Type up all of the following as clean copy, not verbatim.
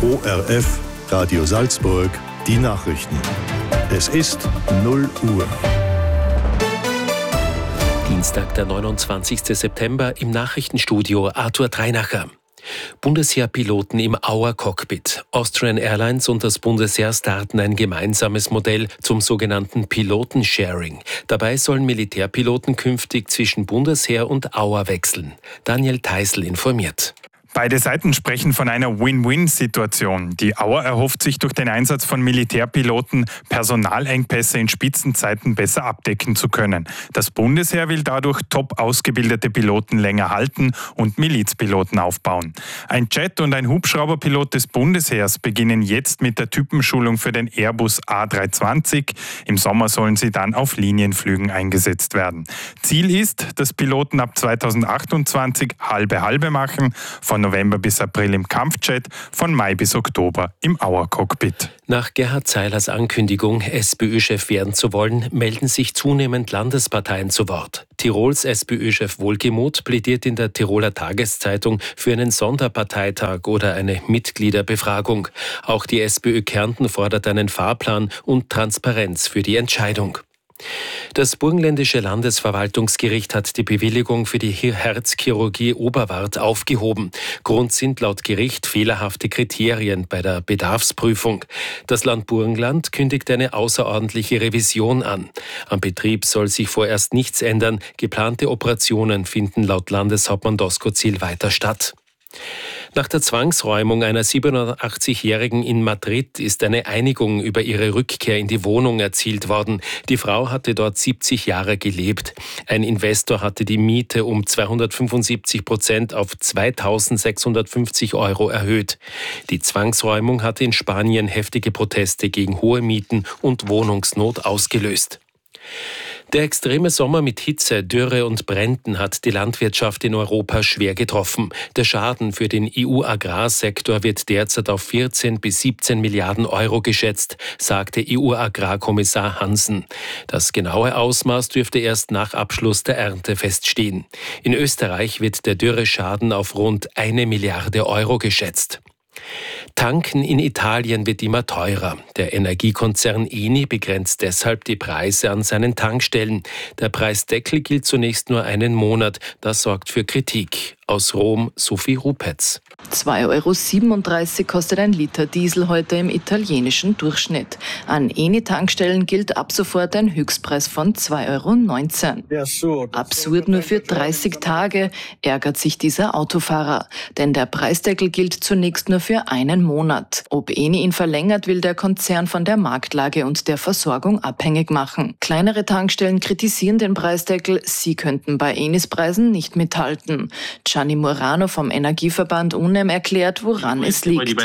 ORF Radio Salzburg, die Nachrichten. Es ist 0 Uhr. Dienstag, der 29. September, im Nachrichtenstudio Arthur Dreinacher. Bundesheerpiloten im Auer-Cockpit. Austrian Airlines und das Bundesheer starten ein gemeinsames Modell zum sogenannten Pilotensharing. Dabei sollen Militärpiloten künftig zwischen Bundesheer und Auer wechseln. Daniel Teisel informiert. Beide Seiten sprechen von einer Win-Win-Situation. Die Auer erhofft sich durch den Einsatz von Militärpiloten, Personalengpässe in Spitzenzeiten besser abdecken zu können. Das Bundesheer will dadurch top ausgebildete Piloten länger halten und Milizpiloten aufbauen. Ein Jet- und ein Hubschrauberpilot des Bundesheers beginnen jetzt mit der Typenschulung für den Airbus A320. Im Sommer sollen sie dann auf Linienflügen eingesetzt werden. Ziel ist, dass Piloten ab 2028 halbe machen, von November bis April im Kampfjet, von Mai bis Oktober im Auer-Cockpit. Nach Gerhard Zeilers Ankündigung, SPÖ-Chef werden zu wollen, melden sich zunehmend Landesparteien zu Wort. Tirols SPÖ-Chef Wohlgemuth plädiert in der Tiroler Tageszeitung für einen Sonderparteitag oder eine Mitgliederbefragung. Auch die SPÖ Kärnten fordert einen Fahrplan und Transparenz für die Entscheidung. Das Burgenländische Landesverwaltungsgericht hat die Bewilligung für die Herzchirurgie Oberwart aufgehoben. Grund sind laut Gericht fehlerhafte Kriterien bei der Bedarfsprüfung. Das Land Burgenland kündigt eine außerordentliche Revision an. Am Betrieb soll sich vorerst nichts ändern. Geplante Operationen finden laut Landeshauptmann Doskozil weiter statt. Nach der Zwangsräumung einer 87-Jährigen in Madrid ist eine Einigung über ihre Rückkehr in die Wohnung erzielt worden. Die Frau hatte dort 70 Jahre gelebt. Ein Investor hatte die Miete um 275% auf 2.650 € erhöht. Die Zwangsräumung hatte in Spanien heftige Proteste gegen hohe Mieten und Wohnungsnot ausgelöst. Der extreme Sommer mit Hitze, Dürre und Bränden hat die Landwirtschaft in Europa schwer getroffen. Der Schaden für den EU-Agrarsektor wird derzeit auf 14 bis 17 Milliarden € geschätzt, sagte EU-Agrarkommissar Hansen. Das genaue Ausmaß dürfte erst nach Abschluss der Ernte feststehen. In Österreich wird der Dürreschaden auf rund 1 Milliarde € geschätzt. Tanken in Italien wird immer teurer. Der Energiekonzern Eni begrenzt deshalb die Preise an seinen Tankstellen. Der Preisdeckel gilt zunächst nur einen Monat. Das sorgt für Kritik. Aus Rom, Sophie Rupetz. 2,37 € kostet ein Liter Diesel heute im italienischen Durchschnitt. An Eni-Tankstellen gilt ab sofort ein Höchstpreis von 2,19 €. Absurd nur für 30 Tage, ärgert sich dieser Autofahrer. Denn der Preisdeckel gilt zunächst nur für einen Monat. Ob Eni ihn verlängert, will der Konzern von der Marktlage und der Versorgung abhängig machen. Kleinere Tankstellen kritisieren den Preisdeckel, sie könnten bei Enis Preisen nicht mithalten. Gianni Morano vom Energieverband UNEM erklärt, woran es liegt.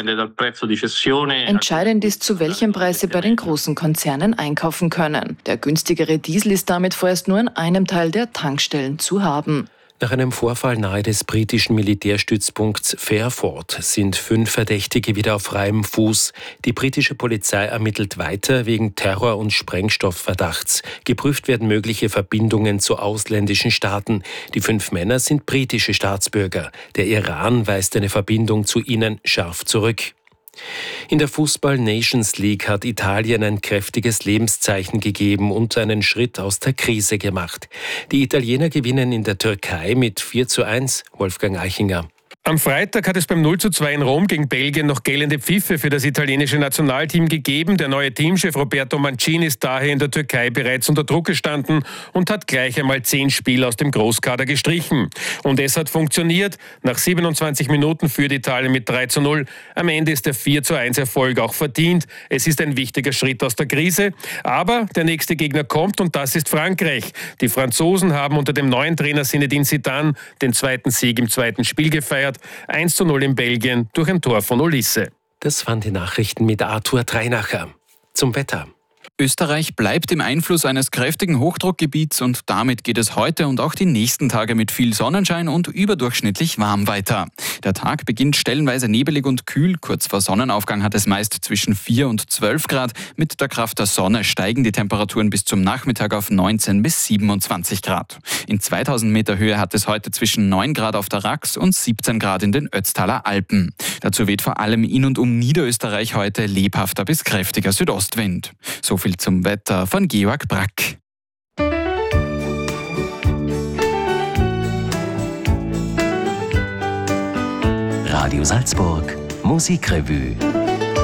Entscheidend ist, zu welchem Preis sie bei den großen Konzernen einkaufen können. Der günstigere Diesel ist damit vorerst nur in einem Teil der Tankstellen zu haben. Nach einem Vorfall nahe des britischen Militärstützpunkts Fairford sind 5 Verdächtige wieder auf freiem Fuß. Die britische Polizei ermittelt weiter wegen Terror- und Sprengstoffverdachts. Geprüft werden mögliche Verbindungen zu ausländischen Staaten. Die 5 Männer sind britische Staatsbürger. Der Iran weist eine Verbindung zu ihnen scharf zurück. In der Fußball-Nations League hat Italien ein kräftiges Lebenszeichen gegeben und einen Schritt aus der Krise gemacht. Die Italiener gewinnen in der Türkei mit 4:1. Wolfgang Eichinger. Am Freitag hat es beim 0:2 in Rom gegen Belgien noch gellende Pfiffe für das italienische Nationalteam gegeben. Der neue Teamchef Roberto Mancini ist daher in der Türkei bereits unter Druck gestanden und hat gleich einmal 10 Spieler aus dem Großkader gestrichen. Und es hat funktioniert. Nach 27 Minuten führt Italien mit 3:0. Am Ende ist der 4:1 Erfolg auch verdient. Es ist ein wichtiger Schritt aus der Krise. Aber der nächste Gegner kommt und das ist Frankreich. Die Franzosen haben unter dem neuen Trainer Zinedine Zidane den zweiten Sieg im zweiten Spiel gefeiert. 1:0 in Belgien durch ein Tor von Olisse. Das waren die Nachrichten mit Arthur Dreinacher. Zum Wetter. Österreich bleibt im Einfluss eines kräftigen Hochdruckgebiets und damit geht es heute und auch die nächsten Tage mit viel Sonnenschein und überdurchschnittlich warm weiter. Der Tag beginnt stellenweise nebelig und kühl. Kurz vor Sonnenaufgang hat es meist zwischen 4 und 12 Grad. Mit der Kraft der Sonne steigen die Temperaturen bis zum Nachmittag auf 19 bis 27 Grad. In 2000 Meter Höhe hat es heute zwischen 9 Grad auf der Rax und 17 Grad in den Ötztaler Alpen. Dazu weht vor allem in und um Niederösterreich heute lebhafter bis kräftiger Südostwind. So viel zum Wetter von Georg Brack. Radio Salzburg Musikrevue.